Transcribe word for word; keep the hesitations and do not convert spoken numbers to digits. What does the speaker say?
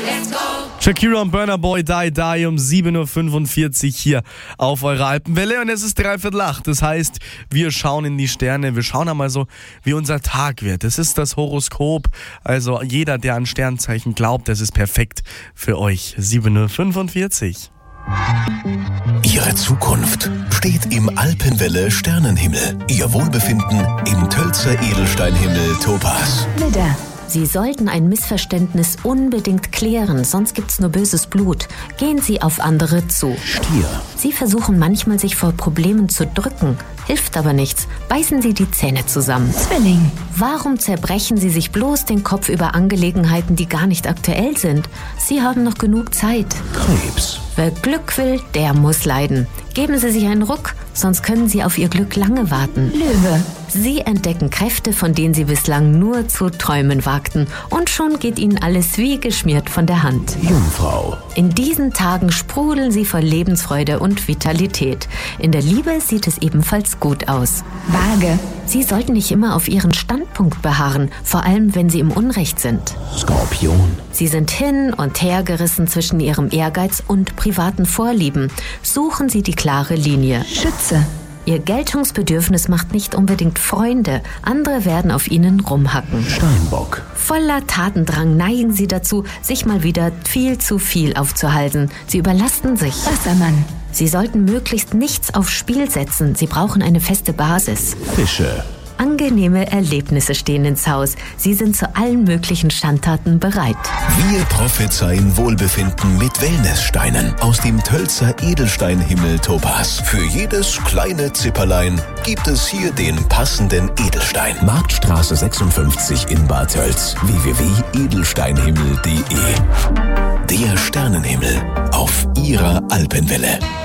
Shakira und Burna Boy, Die Die um sieben Uhr fünfundvierzig hier auf eurer Alpenwelle und es ist dreiviertel acht. Das heißt, wir schauen in die Sterne, wir schauen einmal so, wie unser Tag wird. Es ist das Horoskop, also jeder, der an Sternzeichen glaubt, das ist perfekt für euch. sieben Uhr fünfundvierzig. Ihre Zukunft steht im Alpenwelle Sternenhimmel. Ihr Wohlbefinden im Tölzer Edelsteinhimmel Topaz. Widder. Sie sollten ein Missverständnis unbedingt klären, sonst gibt's nur böses Blut. Gehen Sie auf andere zu. Stier. Sie versuchen manchmal, sich vor Problemen zu drücken. Hilft aber nichts. Beißen Sie die Zähne zusammen. Zwilling. Warum zerbrechen Sie sich bloß den Kopf über Angelegenheiten, die gar nicht aktuell sind? Sie haben noch genug Zeit. Krebs. Wer Glück will, der muss leiden. Geben Sie sich einen Ruck, sonst können Sie auf Ihr Glück lange warten. Löwe. Sie entdecken Kräfte, von denen Sie bislang nur zu träumen wagten. Und schon geht Ihnen alles wie geschmiert von der Hand. Jungfrau. In diesen Tagen sprudeln Sie vor Lebensfreude und Vitalität. In der Liebe sieht es ebenfalls gut aus. Waage. Sie sollten nicht immer auf Ihren Standpunkt beharren, vor allem wenn Sie im Unrecht sind. Skorpion. Sie sind hin und her gerissen zwischen Ihrem Ehrgeiz und privaten Vorlieben. Suchen Sie die klare Linie. Schütze. Ihr Geltungsbedürfnis macht nicht unbedingt Freunde. Andere werden auf Ihnen rumhacken. Steinbock. Voller Tatendrang neigen Sie dazu, sich mal wieder viel zu viel aufzuhalten. Sie überlasten sich. Wassermann. Sie sollten möglichst nichts aufs Spiel setzen. Sie brauchen eine feste Basis. Fische. Angenehme Erlebnisse stehen ins Haus. Sie sind zu allen möglichen Schandtaten bereit. Wir prophezeien Wohlbefinden mit Wellnesssteinen aus dem Tölzer Edelsteinhimmel Topaz. Für jedes kleine Zipperlein gibt es hier den passenden Edelstein. Marktstraße sechsundfünfzig in Bad Tölz. w w w punkt edelsteinhimmel punkt de. Der Sternenhimmel auf Ihrer Alpenwelle.